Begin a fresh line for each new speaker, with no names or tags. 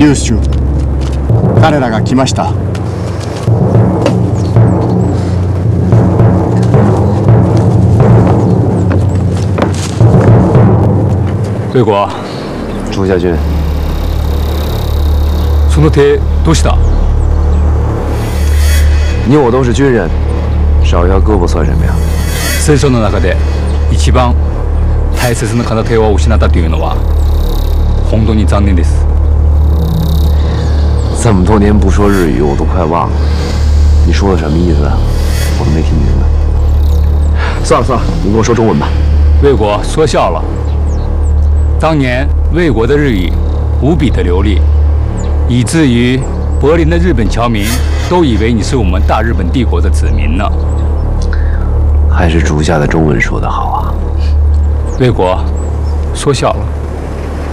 劉主、彼らが来ました。
魏国，
朱家军，
その手どうした？
你我都是军人，少一条胳膊算什么呀？
戦争の中で一番大切な片手を失ったというのは本当に残念です。
这么多年不说日语，我都快忘了。你说的什么意思啊？我都没听明白。算了算了，你跟我说中文吧。
魏国说笑了。当年魏国的日语无比的流利，以至于柏林的日本侨民都以为你是我们大日本帝国的子民呢。
还是朱家的中文说得好啊。
魏国说笑了。